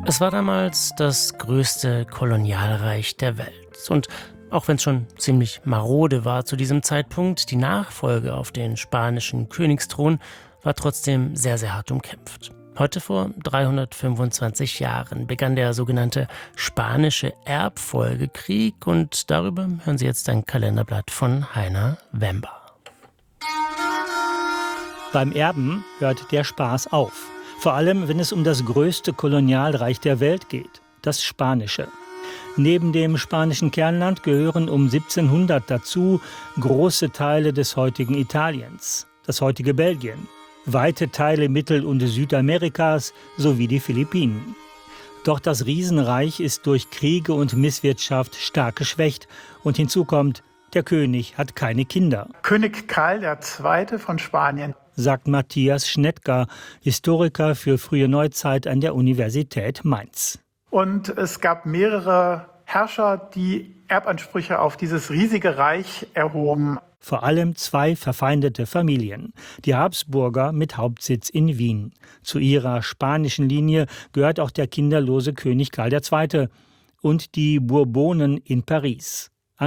Es war damals das größte Kolonialreich der Welt. Und auch wenn es schon ziemlich marode war zu diesem Zeitpunkt, die Nachfolge auf den spanischen Königsthron war trotzdem sehr, sehr hart umkämpft. Heute vor 325 Jahren begann der sogenannte Spanische Erbfolgekrieg und darüber hören Sie jetzt ein Kalenderblatt von Heiner Wember. Beim Erben hört der Spaß auf. Vor allem, wenn es um das größte Kolonialreich der Welt geht, das Spanische. Neben dem spanischen Kernland gehören um 1700 dazu große Teile des heutigen Italiens, das heutige Belgien, weite Teile Mittel- und Südamerikas sowie die Philippinen. Doch das Riesenreich ist durch Kriege und Misswirtschaft stark geschwächt und hinzu kommt, der König hat keine Kinder. König Karl II. Von Spanien, sagt Matthias Schnettger, Historiker für frühe Neuzeit an der Universität Mainz. Und es gab mehrere Herrscher, die Erbansprüche auf dieses riesige Reich erhoben. Vor allem zwei verfeindete Familien, die Habsburger mit Hauptsitz in Wien. Zu ihrer spanischen Linie gehört auch der kinderlose König Karl II. Und die Bourbonen in Paris.